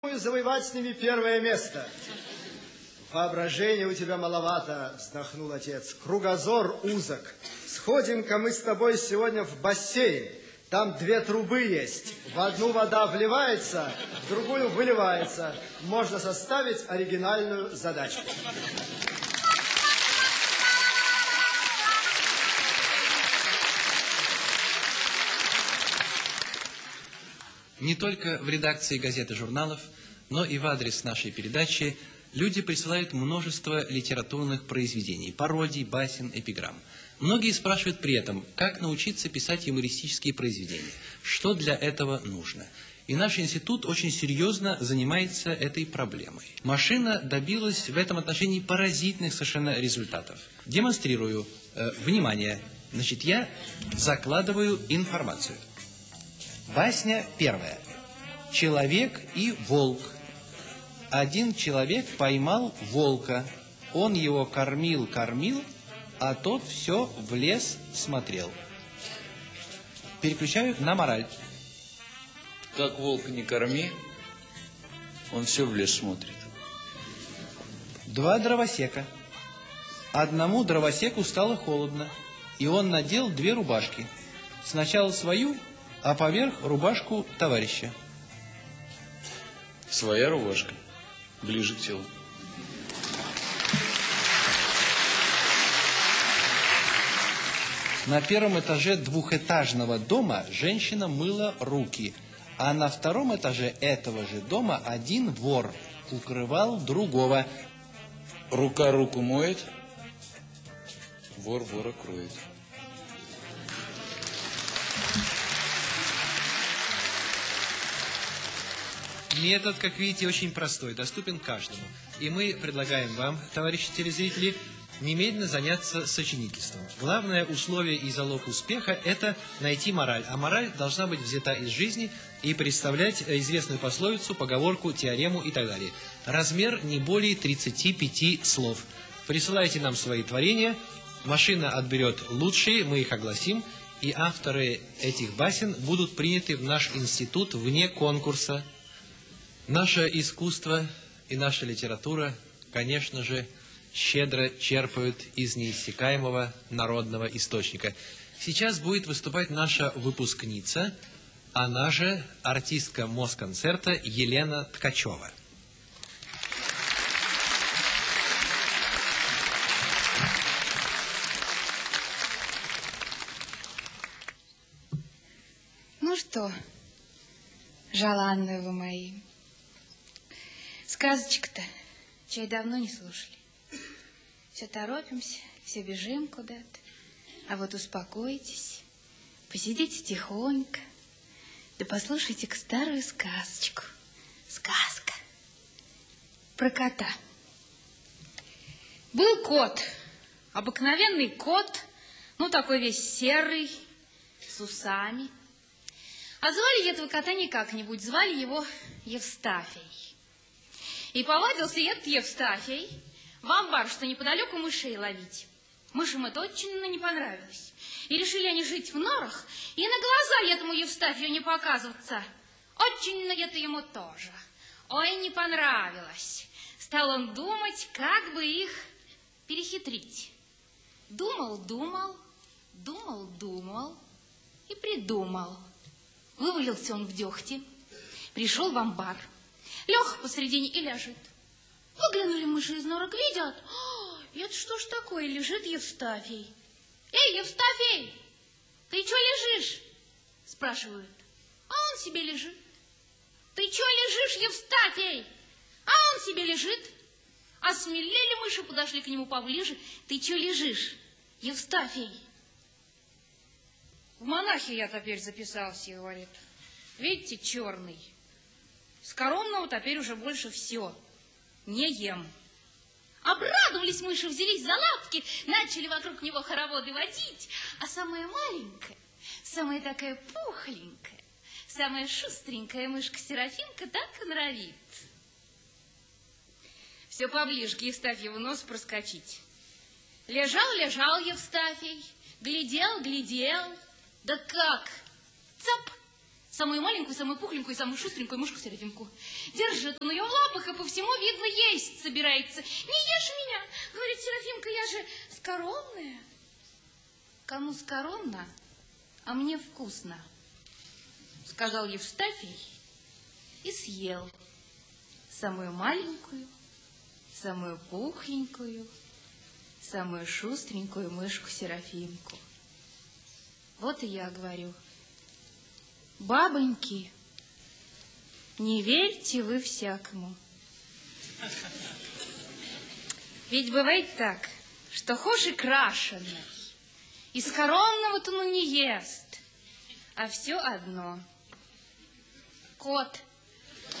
Завоевать с ними первое место. Воображения у тебя маловато, вздохнул отец. Кругозор узок. Сходим-ка мы с тобой сегодня в бассейн. Там 2 трубы есть. В одну вода вливается, в другую выливается. Можно составить оригинальную задачку. Не только в редакции газет и журналов, но и в адрес нашей передачи люди присылают множество литературных произведений, пародий, басен, эпиграмм. Многие спрашивают при этом, как научиться писать юмористические произведения, что для этого нужно. И наш институт очень серьезно занимается этой проблемой. Машина добилась в этом отношении поразительных совершенно результатов. Демонстрирую. Внимание. Значит, я закладываю информацию. Басня первая. Человек и волк. Один человек поймал волка. Он его кормил, а тот все в лес смотрел. Переключаю на мораль. Как волка не корми, он все в лес смотрит. 2 дровосека. Одному дровосеку стало холодно, и он надел 2 рубашки. Сначала свою, а поверх рубашку товарища. Своя рубашка ближе к телу. На 1-м этаже 2-этажного дома женщина мыла руки, а на 2-м этаже этого же дома один вор укрывал другого. Рука руку моет, вор вора кроет. Метод, как видите, очень простой, доступен каждому. И мы предлагаем вам, товарищи телезрители, немедленно заняться сочинительством. Главное условие и залог успеха – это найти мораль. А мораль должна быть взята из жизни и представлять известную пословицу, поговорку, теорему и так далее. Размер не более 35 слов. Присылайте нам свои творения, машина отберет лучшие, мы их огласим, и авторы этих басен будут приняты в наш институт вне конкурса. Наше искусство и наша литература, конечно же, щедро черпают из неиссякаемого народного источника. Сейчас будет выступать наша выпускница, она же артистка Москонцерта Елена Ткачева. Ну что, желанные вы мои, сказочек-то чай давно не слушали. Все торопимся, все бежим куда-то. А вот успокойтесь, посидите тихонько, да послушайте-ка старую сказочку. Сказка про кота. Был кот, обыкновенный кот, ну такой весь серый, с усами. А звали этого кота не как-нибудь, звали его Евстафий. И повадился этот Евстафий в амбар, что неподалеку мышей ловить. Мышам это очень не понравилось. И решили они жить в норах, и на глаза этому Евстафию не показываться. Очень это ему тоже. Ой, не понравилось. Стал он думать, как бы их перехитрить. Думал и придумал. Вывалился он в дегте, пришел в амбар. Лег посредине и ляжет. Выглянули мыши из норок, видят. Это что ж такое, лежит Евстафий. Эй, Евстафий, ты что лежишь? Спрашивают. А он себе лежит. Ты что лежишь, Евстафий? А он себе лежит. Осмелели мыши, подошли к нему поближе. Ты что лежишь, Евстафий? В монахи я теперь записался, говорит. Видите, черный. Скоромного теперь уже больше все. Не ем. Обрадовались мыши, взялись за лапки, начали вокруг него хороводы водить. А самая маленькая, самая такая пухленькая, самая шустренькая мышка Серафимка так и норовит. Все поближе к Евстафьеву носу проскочить. Лежал Евстафий, глядел. Да как? Цап! Самую маленькую, самую пухленькую, самую шустренькую мышку Серафимку. Держит он ее в лапах, и по всему видно, есть собирается. Не ешь меня, говорит Серафимка, я же скоромная. Кому скоромно, а мне вкусно, сказал Евстафий и съел самую маленькую, самую пухленькую, самую шустренькую мышку Серафимку. Вот и я говорю, бабоньки, не верьте вы всякому. Ведь бывает так, что хошь и крашеный, и скоромного-то ну не ест, а все одно. Кот